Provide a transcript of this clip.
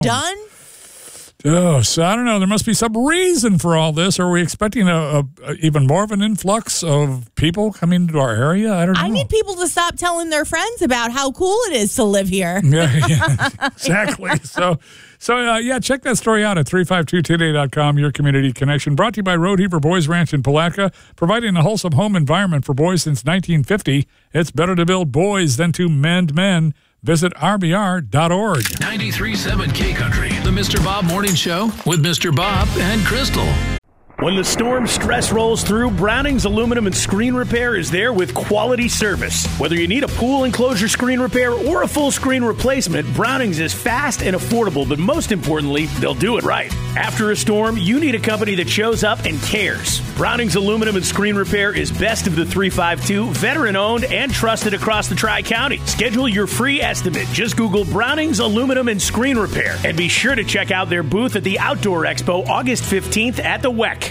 done? Oh, so I don't know. There must be some reason for all this. Are we expecting a even more of an influx of people coming to our area? I don't know. I need people to stop telling their friends about how cool it is to live here. Yeah, exactly. So, check that story out at 352today.com, Your Community Connection. Brought to you by Roadheaver Boys Ranch in Palatka, providing a wholesome home environment for boys since 1950. It's better to build boys than to mend men. Visit rbr.org. 93.7 K-Country, the Mr. Bob Morning Show with Mr. Bob and Crystal. When the storm stress rolls through, Browning's Aluminum and Screen Repair is there with quality service. Whether you need a pool enclosure screen repair or a full screen replacement, Browning's is fast and affordable, but most importantly, they'll do it right. After a storm, you need a company that shows up and cares. Browning's Aluminum and Screen Repair is best of the 352, veteran-owned and trusted across the Tri-County. Schedule your free estimate. Just Google Browning's Aluminum and Screen Repair. And be sure to check out their booth at the Outdoor Expo August 15th at the WEC.